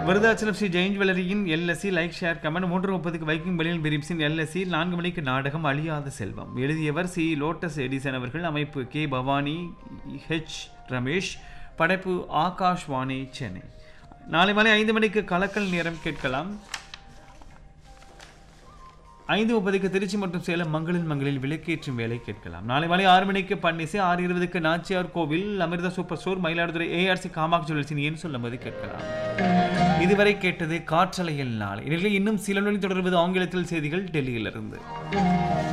விருதாச்சலம் ஸ்ரீ ஜெயின் ஜுவல்லரியின் LSC like share comment 3:30க்கு Viking பலியன் பிரிப்ஸின் LSC 4 மணிக்கு நாடகம் அழியாத செல்வம். எழுதியவர் சி லோட்டஸ் எடிசன் அவர்கள். அமைப்பு கே பவானி ஹெச் ரமேஷ். படைப்பு ஆகாஷ்வாணி சென்னை. நாளை மாலை 5 மணிக்கு கலக்கல் நேரம் கேட்கலாம். 5:30க்கு திருச்சி மற்றும் சேலம் மங்களில் விளக்கேற்றும் வேலை கேட்கலாம். நாளை மாலை 6 மணிக்கு பன்னிசை. 6:20க்கு நாச்சியார் கோவில் அமிர்த சூப்பர் ஸ்டோர் மயிலாடுதுறை ஏஆர்சி காமாக் ஜுவல்ஸின் ஏன் சொல்லும்போது கேட்கலாம். இதுவரை கேட்டது காற்றலையில் நாளை. இன்னும் சில நொடி தொடர்வது ஆங்கிலத்தில் செய்திகள் டெல்லியிலிருந்து.